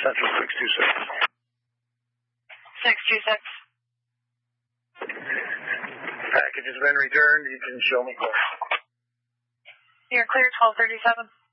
Central 626. 626. Package has been returned. You can show me course. You're clear, 1237.